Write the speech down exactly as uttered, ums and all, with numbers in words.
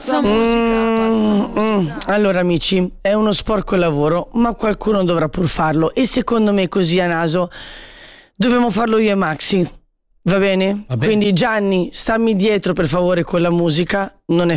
Pazza musica, pazza Mm, mm. musica. Allora amici, è uno sporco lavoro, ma qualcuno dovrà pur farlo e secondo me così a naso dobbiamo farlo io e Maxi, va bene? Va bene. Quindi Gianni, stammi dietro per favore con la musica, non è